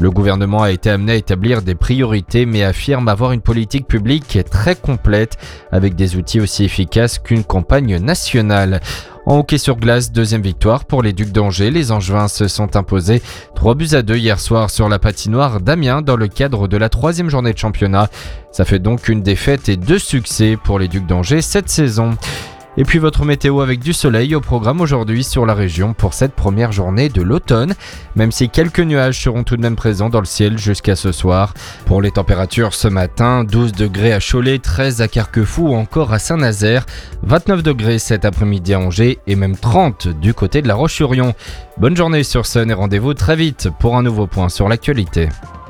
Le gouvernement a été amené à établir des priorités mais affirme avoir une politique publique très complète avec des outils aussi efficaces qu'une campagne nationale. En hockey sur glace, deuxième victoire pour les Ducs d'Angers. Les Angevins se sont imposés 3-2 hier soir sur la patinoire d'Amiens dans le cadre de la 3e journée de championnat. Ça fait donc une défaite et 2 succès pour les Ducs d'Angers cette saison. Et puis votre météo avec du soleil au programme aujourd'hui sur la région pour cette première journée de l'automne, même si quelques nuages seront tout de même présents dans le ciel jusqu'à ce soir. Pour les températures ce matin, 12 degrés à Cholet, 13 à Carquefou ou encore à Saint-Nazaire, 29 degrés cet après-midi à Angers et même 30 du côté de La Roche-sur-Yon. Bonne journée sur Sun et rendez-vous très vite pour un nouveau point sur l'actualité.